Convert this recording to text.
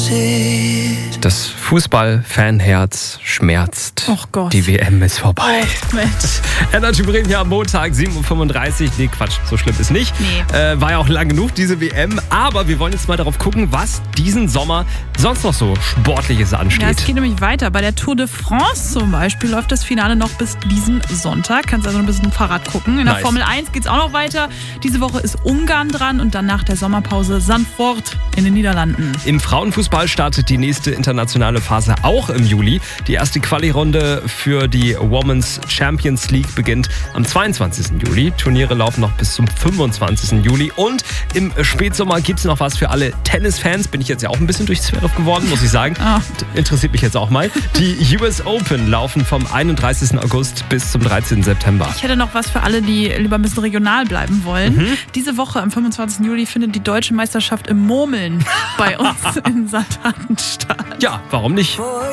Das Fußball-Fanherz schmerzt. Och Gott. Die WM ist vorbei. Oh, Mensch. Energy Bremen hier am Montag, 7.35 Uhr. Nee, Quatsch, so schlimm ist nicht. Nee. War ja auch lang genug, diese WM. Aber wir wollen jetzt mal darauf gucken, was diesen Sommer sonst noch so Sportliches ansteht. Ja, es geht nämlich weiter. Bei der Tour de France zum Beispiel läuft das Finale noch bis diesen Sonntag. Kannst also ein bisschen Fahrrad gucken. In der Nice. Formel 1 geht es auch noch weiter. Diese Woche ist Ungarn dran und dann nach der Sommerpause Zandvoort in den Niederlanden. Im Frauenfußball startet die nächste internationale Phase auch im Juli. Die erste Quali-Runde für die Women's Champions League beginnt am 22. Juli. Turniere laufen noch bis zum 25. Juli. Und im Spätsommer gibt es noch was für alle Tennisfans. Bin ich jetzt ja auch ein bisschen durch Zverev geworden, muss ich sagen. Interessiert mich jetzt auch mal. Die US Open laufen vom 31. August bis zum 13. September. Ich hätte noch was für alle, die lieber ein bisschen regional bleiben wollen. Diese Woche am 25. Juli findet die Deutsche Meisterschaft im Murmeln bei uns in Sandhatten statt. Ja, warum nicht?